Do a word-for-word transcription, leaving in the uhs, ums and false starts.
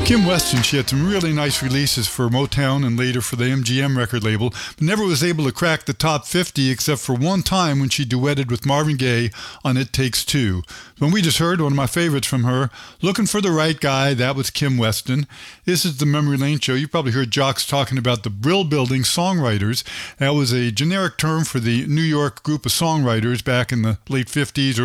Kim Weston, she had some really nice releases for Motown and later for the M G M record label, but never was able to crack the top fifty except for one time when she duetted with Marvin Gaye on It Takes Two. When we just heard one of my favorites from her, Looking for the Right Guy, that was Kim Weston. This is the Memory Lane Show. You probably heard Jocks talking about the Brill Building Songwriters. That was a generic term for the New York group of songwriters back in the late fifties,